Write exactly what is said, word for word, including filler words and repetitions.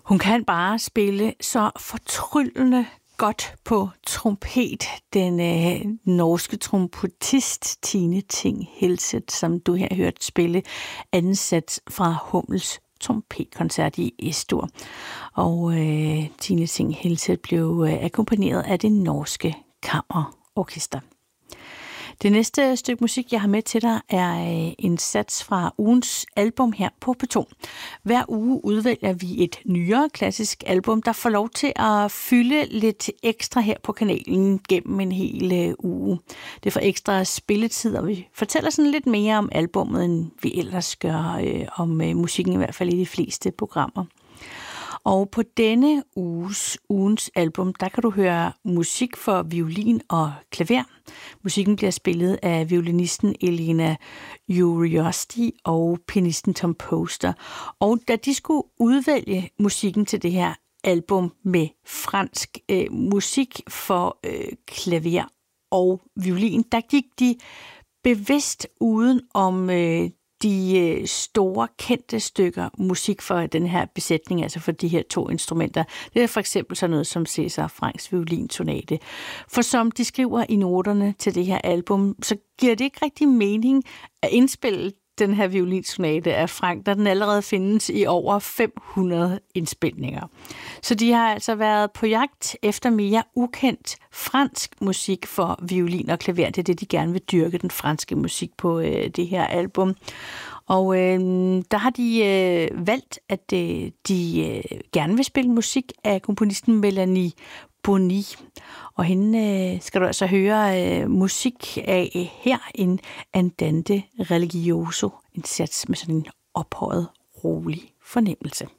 Hun kan bare spille så fortryllende godt på trompet. Den øh, norske trompetist Tine Thing Helseth, som du her hørt spille anden sats fra Hummels trompetkoncert i Estur. Og øh, Tine Thing Helseth blev øh, akkompagneret af det norske kammerorkester. Det næste stykke musik, jeg har med til dig, er en sats fra ugens album her på P to. Hver uge udvælger vi et nyere klassisk album, der får lov til at fylde lidt ekstra her på kanalen gennem en hel uge. Det får ekstra spilletid, og vi fortæller sådan lidt mere om albummet, end vi ellers gør øh, om øh, musikken, i hvert fald i de fleste programmer. Og på denne uges, ugens album, der kan du høre musik for violin og klaver. Musikken bliver spillet af violinisten Elena Uriosti og pianisten Tom Poster. Og da de skulle udvælge musikken til det her album med fransk øh, musik for øh, klaver og violin, der gik de bevidst uden om øh, de store, kendte stykker musik for den her besætning, altså for de her to instrumenter. Det er for eksempel sådan noget som César Franks violinsonate. For som de skriver i noterne til det her album, så giver det ikke rigtig mening at indspille den her violinsonate af Frank, da den allerede findes i over fem hundrede indspilninger. Så de har altså været på jagt efter mere ukendt fransk musik for violin og klaver. Det er det, de gerne vil dyrke, den franske musik på øh, det her album. Og øh, der har de øh, valgt, at øh, de øh, gerne vil spille musik af komponisten Melanie Bonny. Og hende øh, skal du altså høre øh, musik af her, en Andante Religioso, en sats med sådan en ophøjet, rolig fornemmelse.